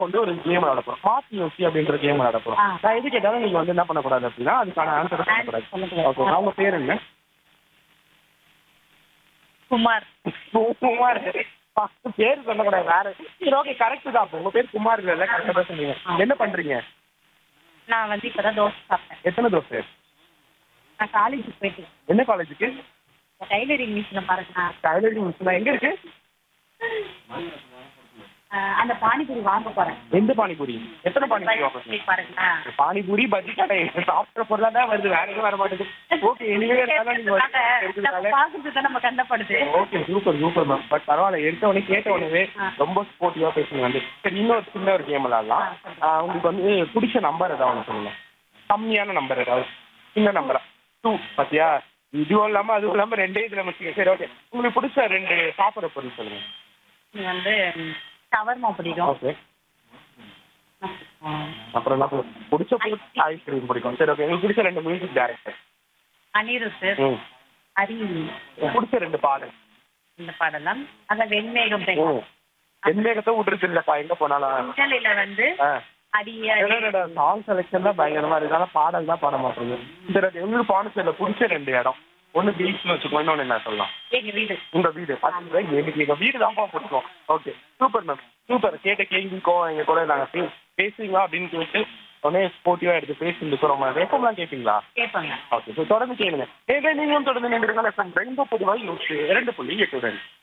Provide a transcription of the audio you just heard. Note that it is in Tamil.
வந்து ஒரு கேம் விளையாட போறோம். மாத்தி யோசி அப்படின்ற கேம் விளையாட போறோம். நான் எது கேட்டாலும் நீங்க வந்து என்ன பண்ணக்கூடாது அப்படின்னா அதுக்கான ஆன்சர் சொல்லக்கூடாது. ஓகே, அவங்க பேர் என்ன? குமார். குமார். பேர் சொல்லக்கூடாது வேற. சரி, ஓகே, கரெக்ட் தான். உங்க பேர் குமார் இல்ல, கரெக்டா தான் சொன்னீங்க. என்ன பண்றீங்க? நான் வந்து இப்பதான் தோசை சாப்பிட்டேன். எத்தனை தோசை? நான் காலேஜுக்கு போயிட்டு என்ன காலேஜுக்கு? டைலரிங் மிஷினை பாருங்க. டைலரிங் மிஷின் எங்க இருக்கு? அந்த பானிபூரி வாங்க போறேன். எந்த பானிபூரி? எத்தனை பானிபூரி வாங்க? பாருங்க. பானிபூரி பஜ்ஜி கடை சாப்பிட்ற பொருளா தான் வருது, வேற எதுவும் வர மாட்டேங்குது. ஓகே, நீங்க பாக்குறது தான் நம்ம கண்டப்படுது. Okay, super super ma'am. But பரவாயில்ல, எடுத்த உடனே கேட்ட உடனே ரொம்ப ஸ்போர்ட்டிவா பேசுங்க வந்து. சரி, இன்னொரு சின்ன ஒரு கேம் விளாடலாம். உங்களுக்கு வந்து பிடிச்ச நம்பர் ஏதாவது ஒன்று சொல்லுங்க. கம்மியான நம்பர் ஏதாவது, சின்ன நம்பரா? 2 பாத்தியா? இதுவும் இல்லாம அதுவும் இல்லாம ரெண்டே இதுல முடிச்சுங்க. சரி, ஓகே, உங்களுக்கு பிடிச்ச 2 சாப்பிட்ற பொருள் சொல்லுங்க. நீ வந்து ஷவர்மா பிடிக்கும். ஓகே, அப்புறம் என்ன பிடிச்ச பொருள்? ஐஸ்கிரீம் பிடிக்கும். சரி, ஓகே, உங்களுக்கு பிடிச்ச 2 மியூசிக் டைரக்டர்? அனிருத், ஹரி. பிடிச்ச 2 பாடல்? இந்த பாடலாம் அந்த வெண்மேகம் வெண்மேகத்தை விட்டுருச்சு இல்லப்பா, எங்க போனாலும். வந்து சாங் செலக்ஷன் தான் பயங்கரமா இருக்கு, ஆனா பாடல் தான் பாட மாட்டேங்குது. சரி, ஓகே, உங்களுக்கு பாண்டிச்சேரியில பிடிச்ச 2 இடம்? ஒன்னு பீச்னு வச்சுக்கோ, இன்னொன்னு என்ன சொல்லலாம்? எங்க வீடு. உங்க வீடு? எனக்கு எங்க வீடு தான் பிடிக்கும். Okay, super ma'am, super. கேட்ட கேள்விக்கும் எங்க கூட நாங்க பேசுவீங்களா அப்படின்னு கேட்டு உடனே ஸ்போர்ட்டிவா எடுத்து பேசிட்டு ரொம்ப எப்பலாம் கேட்பீங்களா? கேட்பாங்க. ஓகே, தொடர்ந்து கேளுங்க. நீங்களும் தொடர்ந்து நின்றுங்க. ரெயின்போ பொதுவாக 2.8